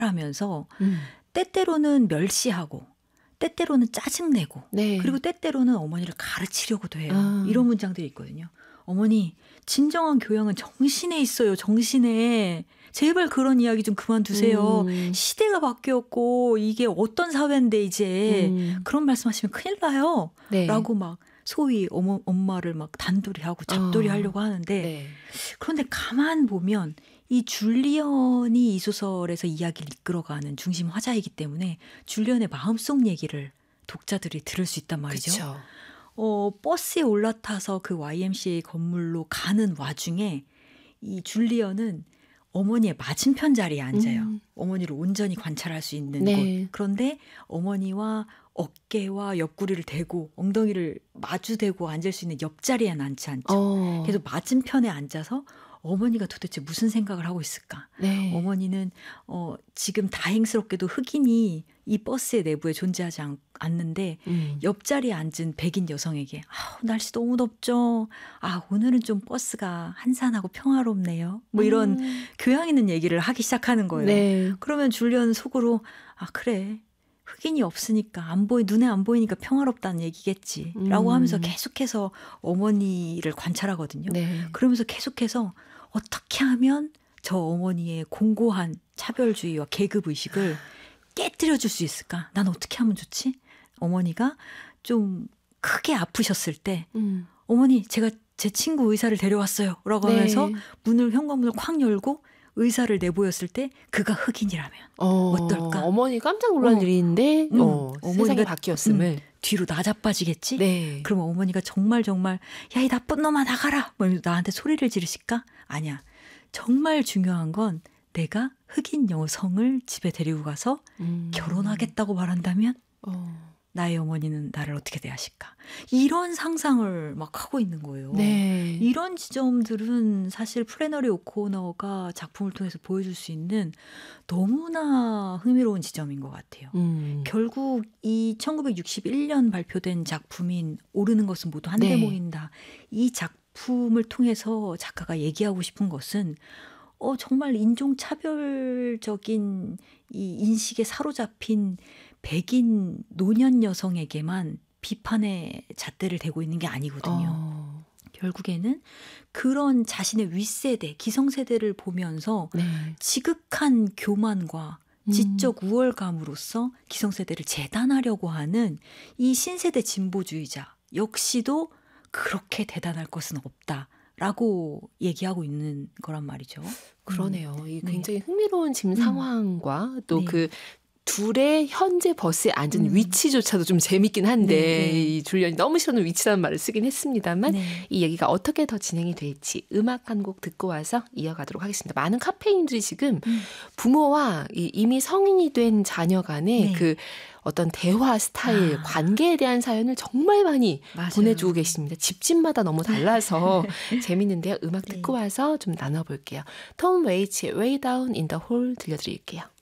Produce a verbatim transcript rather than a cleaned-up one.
하면서 음. 때때로는 멸시하고 때때로는 짜증내고 네. 그리고 때때로는 어머니를 가르치려고도 해요. 아. 이런 문장들이 있거든요. 어머니 진정한 교양은 정신에 있어요. 정신에. 제발 그런 이야기 좀 그만두세요. 음. 시대가 바뀌었고 이게 어떤 사회인데 이제 음. 그런 말씀하시면 큰일 나요. 네. 라고 막 소위 어머, 엄마를 막 단돌이 하고 잡돌이 어. 하려고 하는데 네. 그런데 가만 보면 이 줄리언이 이 소설에서 이야기를 이끌어가는 중심 화자이기 때문에 줄리언의 마음속 얘기를 독자들이 들을 수 있단 말이죠. 그쵸. 어, 버스에 올라타서 그 와이엠씨에이 건물로 가는 와중에 이 줄리언은 어머니의 맞은편 자리에 앉아요. 음. 어머니를 온전히 관찰할 수 있는 네. 곳. 그런데 어머니와 어깨와 옆구리를 대고 엉덩이를 마주대고 앉을 수 있는 옆자리에 앉지 않죠. 어. 그래서 맞은편에 앉아서 어머니가 도대체 무슨 생각을 하고 있을까? 네. 어머니는 어, 지금 다행스럽게도 흑인이 이 버스의 내부에 존재하지 않, 않는데 음. 옆자리에 앉은 백인 여성에게 아, 날씨 너무 덥죠? 아 오늘은 좀 버스가 한산하고 평화롭네요. 뭐 이런 음. 교양 있는 얘기를 하기 시작하는 거예요. 네. 그러면 줄리언 속으로 아 그래 흑인이 없으니까 안 보이 눈에 안 보이니까 평화롭다는 얘기겠지 라고 음. 하면서 계속해서 어머니를 관찰하거든요. 네. 그러면서 계속해서 어떻게 하면 저 어머니의 공고한 차별주의와 계급의식을 깨뜨려 줄 수 있을까? 난 어떻게 하면 좋지? 어머니가 좀 크게 아프셨을 때 음. 어머니 제가 제 친구 의사를 데려왔어요 라고 네. 하면서 문을 현관문을 콱 열고 의사를 내보였을 때 그가 흑인이라면 어, 어떨까? 어머니 깜짝 놀랄 어. 일인데 음, 어, 어머니가 세상이 바뀌었음을. 음, 뒤로 나자빠지겠지? 네. 그럼 어머니가 정말 정말 야 이 나쁜 놈아 나가라 뭐 나한테 소리를 지르실까? 아니야. 정말 중요한 건 내가 흑인 여성을 집에 데리고 가서 음. 결혼하겠다고 말한다면 어. 나의 어머니는 나를 어떻게 대하실까? 이런 상상을 막 하고 있는 거예요. 네. 이런 지점들은 사실 플래너리 오코너가 작품을 통해서 보여줄 수 있는 너무나 흥미로운 지점인 것 같아요. 음. 결국 이 천구백육십일 년 발표된 작품인 오르는 것은 모두 한데 네. 모인다. 이 작품을 통해서 작가가 얘기하고 싶은 것은 어, 정말 인종차별적인 이 인식에 사로잡힌 백인 노년 여성에게만 비판의 잣대를 대고 있는 게 아니거든요. 어. 결국에는 그런 자신의 윗세대, 기성세대를 보면서 네. 지극한 교만과 지적 우월감으로써 기성세대를 재단하려고 하는 이 신세대 진보주의자 역시도 그렇게 대단할 것은 없다. 라고 얘기하고 있는 거란 말이죠. 그러네요. 음. 이 네. 굉장히 흥미로운 지금 음. 상황과 또 네. 그 둘의 현재 버스에 앉은 음. 위치조차도 좀 재밌긴 한데 네, 네. 이 줄리언이 너무 싫어하는 위치라는 말을 쓰긴 했습니다만 네. 이 얘기가 어떻게 더 진행이 될지 음악 한 곡 듣고 와서 이어가도록 하겠습니다. 많은 카페인들이 지금 음. 부모와 이 이미 성인이 된 자녀 간의 네. 그 어떤 대화 스타일, 아. 관계에 대한 사연을 정말 많이 맞아요. 보내주고 계십니다. 집집마다 너무 달라서 재밌는데요. 음악 네. 듣고 와서 좀 나눠볼게요. 톰 웨이츠의 Way Down in the Hole 들려드릴게요.